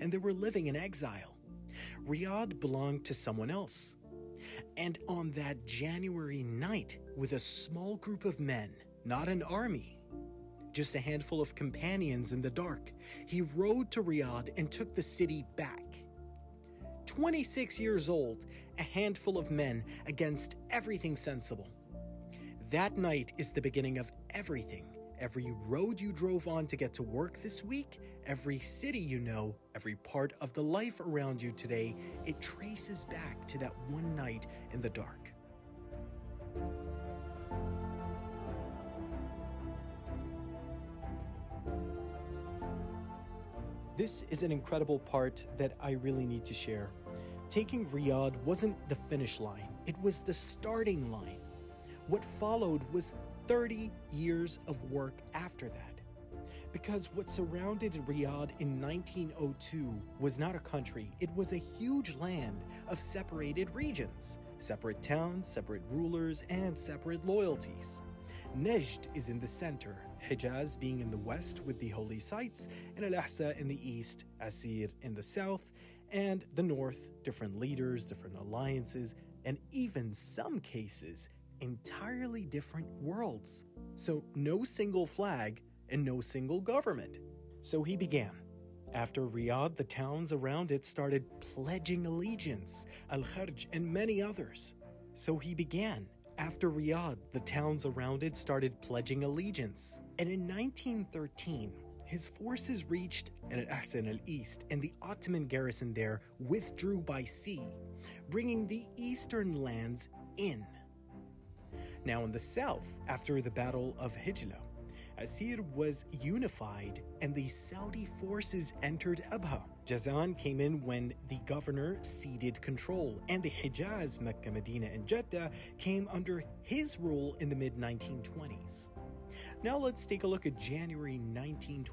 and they were living in exile. Riyadh belonged to someone else. And on that January night, with a small group of men, not an army, just a handful of companions in the dark, he rode to Riyadh and took the city back. 26 years old, a handful of men against everything sensible. That night is the beginning of everything. Every road you drove on to get to work this week, every city you know, every part of the life around you today, it traces back to that one night in the dark. This is an incredible part that I really need to share. Taking Riyadh wasn't the finish line, it was the starting line. What followed was 30 years of work after that. Because what surrounded Riyadh in 1902 was not a country, it was a huge land of separated regions, separate towns, separate rulers, and separate loyalties. Najd is in the center, Hijaz being in the west with the holy sites, and Al-Ahsa in the east, Asir in the south, and the north, different leaders, different alliances, and even some cases, entirely different worlds. So no single flag and no single government. So he began. After Riyadh, the towns around it started pledging allegiance, Al-Kharj and many others. So he began. After Riyadh, the towns around it started pledging allegiance. And in 1913, his forces reached Al-Ahsa in al-East, and the Ottoman garrison there withdrew by sea, bringing the eastern lands in. Now in the south, after the Battle of Hijla, Asir was unified and the Saudi forces entered Abha. Jazan came in when the governor ceded control, and the Hijaz, Mecca, Medina, and Jeddah came under his rule in the mid-1920s. Now let's take a look at January 1920.